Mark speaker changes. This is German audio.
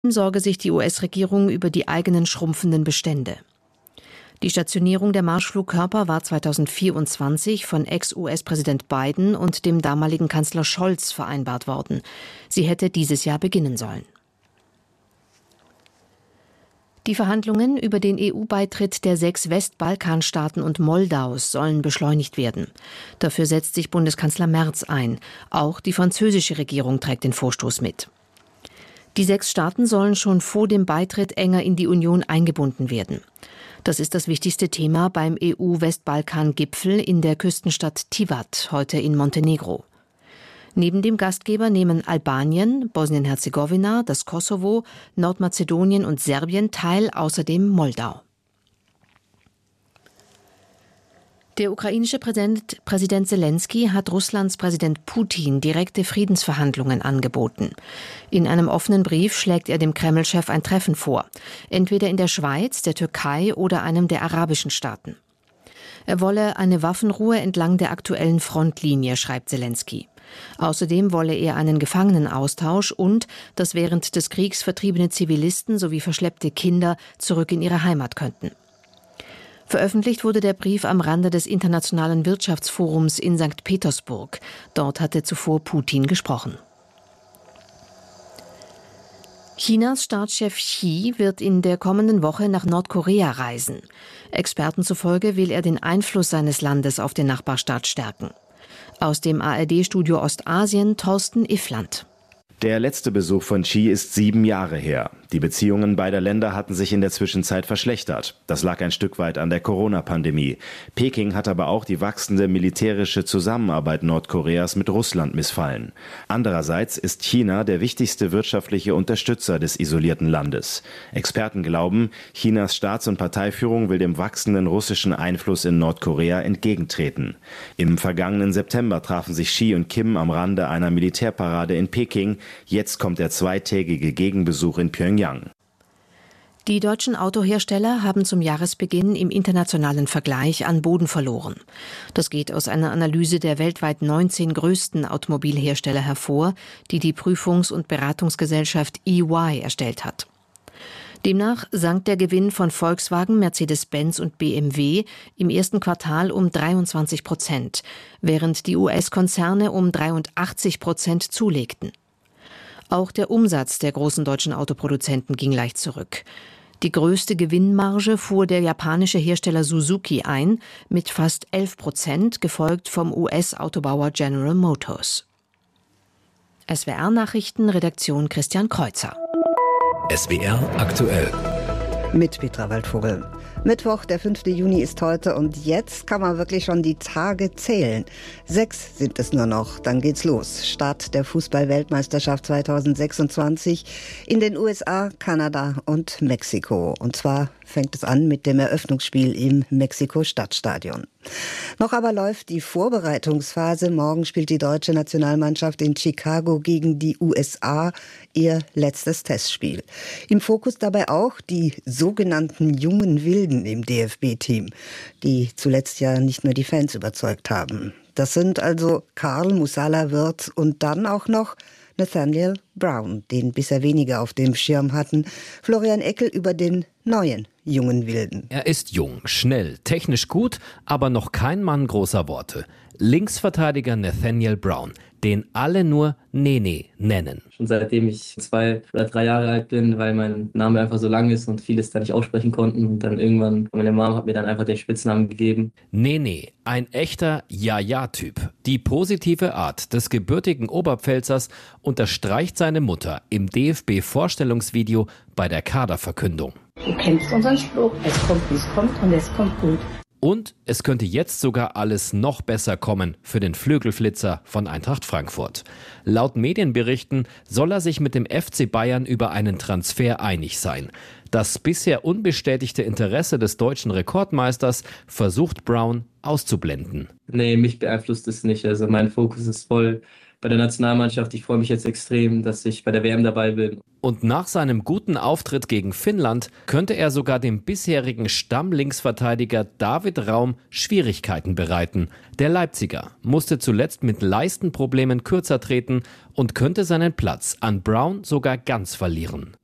Speaker 1: sorge sich die US-Regierung über die eigenen schrumpfenden Bestände. Die Stationierung der Marschflugkörper war 2024 von Ex-US-Präsident Biden und dem damaligen Kanzler Scholz vereinbart worden. Sie hätte dieses Jahr beginnen sollen. Die Verhandlungen über den EU-Beitritt der 6 Westbalkanstaaten und Moldaus sollen beschleunigt werden. Dafür setzt sich Bundeskanzler Merz ein. Auch die französische Regierung trägt den Vorstoß mit. Die 6 Staaten sollen schon vor dem Beitritt enger in die Union eingebunden werden. Das ist das wichtigste Thema beim EU-Westbalkan-Gipfel in der Küstenstadt Tivat, heute in Montenegro. Neben dem Gastgeber nehmen Albanien, Bosnien-Herzegowina, das Kosovo, Nordmazedonien und Serbien teil, außerdem Moldau. Der ukrainische Präsident Selenskyj hat Russlands Präsident Putin direkte Friedensverhandlungen angeboten. In einem offenen Brief schlägt er dem Kreml-Chef ein Treffen vor, entweder in der Schweiz, der Türkei oder einem der arabischen Staaten. Er wolle eine Waffenruhe entlang der aktuellen Frontlinie, schreibt Selenskyj. Außerdem wolle er einen Gefangenenaustausch und, dass während des Kriegs vertriebene Zivilisten sowie verschleppte Kinder zurück in ihre Heimat könnten. Veröffentlicht wurde der Brief am Rande des Internationalen Wirtschaftsforums in St. Petersburg. Dort hatte zuvor Putin gesprochen. Chinas Staatschef Xi wird in der kommenden Woche nach Nordkorea reisen. Experten zufolge will er den Einfluss seines Landes auf den Nachbarstaat stärken. Aus dem ARD-Studio Ostasien Thorsten Iffland.
Speaker 2: Der letzte Besuch von Xi ist 7 Jahre her. Die Beziehungen beider Länder hatten sich in der Zwischenzeit verschlechtert. Das lag ein Stück weit an der Corona-Pandemie. Peking hat aber auch die wachsende militärische Zusammenarbeit Nordkoreas mit Russland missfallen. Andererseits ist China der wichtigste wirtschaftliche Unterstützer des isolierten Landes. Experten glauben, Chinas Staats- und Parteiführung will dem wachsenden russischen Einfluss in Nordkorea entgegentreten. Im vergangenen September trafen sich Xi und Kim am Rande einer Militärparade in Peking. Jetzt kommt der zweitägige Gegenbesuch in Pyongyang.
Speaker 1: Die deutschen Autohersteller haben zum Jahresbeginn im internationalen Vergleich an Boden verloren. Das geht aus einer Analyse der weltweit 19 größten Automobilhersteller hervor, die die Prüfungs- und Beratungsgesellschaft EY erstellt hat. Demnach sank der Gewinn von Volkswagen, Mercedes-Benz und BMW im ersten Quartal um 23%, während die US-Konzerne um 83% zulegten. Auch der Umsatz der großen deutschen Autoproduzenten ging leicht zurück. Die größte Gewinnmarge fuhr der japanische Hersteller Suzuki ein, mit fast 11%, gefolgt vom US-Autobauer General Motors. SWR-Nachrichten, Redaktion Christian Kreuzer.
Speaker 3: SWR aktuell.
Speaker 4: Mit Petra Waldvogel. Mittwoch, der 5. Juni ist heute und jetzt kann man wirklich schon die Tage zählen. 6 sind es nur noch, dann geht's los. Start der Fußball-Weltmeisterschaft 2026 in den USA, Kanada und Mexiko. Und zwar fängt es an mit dem Eröffnungsspiel im Mexiko-Stadtstadion. Noch aber läuft die Vorbereitungsphase. Morgen spielt die deutsche Nationalmannschaft in Chicago gegen die USA, ihr letztes Testspiel. Im Fokus dabei auch die sogenannten jungen Wilden im DFB-Team, die zuletzt ja nicht nur die Fans überzeugt haben. Das sind also Karl Musala Wirtz und dann auch noch Nathaniel Brown, den bisher weniger auf dem Schirm hatten. Florian Eckel über den neuen jungen Wilden.
Speaker 3: Er ist jung, schnell, technisch gut, aber noch kein Mann großer Worte. Linksverteidiger Nathaniel Brown, den alle nur Nene nennen.
Speaker 5: Schon seitdem ich 2 oder 3 Jahre alt bin, weil mein Name einfach so lang ist und vieles da nicht aussprechen konnten. Und dann irgendwann, meine Mom hat mir dann einfach den Spitznamen gegeben.
Speaker 3: Nene, ein echter Ja-Ja-Typ. Die positive Art des gebürtigen Oberpfälzers unterstreicht seine Mutter im DFB-Vorstellungsvideo bei der Kaderverkündung.
Speaker 6: Du kennst unseren Spruch, es kommt, wie es kommt und es kommt gut.
Speaker 3: Und es könnte jetzt sogar alles noch besser kommen für den Flügelflitzer von Eintracht Frankfurt. Laut Medienberichten soll er sich mit dem FC Bayern über einen Transfer einig sein. Das bisher unbestätigte Interesse des deutschen Rekordmeisters versucht Brown auszublenden.
Speaker 5: Nee, mich beeinflusst es nicht. Also mein Fokus ist voll bei der Nationalmannschaft. Ich freue mich jetzt extrem, dass ich bei der WM dabei bin.
Speaker 3: Und nach seinem guten Auftritt gegen Finnland könnte er sogar dem bisherigen Stammlinksverteidiger David Raum Schwierigkeiten bereiten. Der Leipziger musste zuletzt mit Leistenproblemen kürzer treten und könnte seinen Platz an Brown sogar ganz verlieren.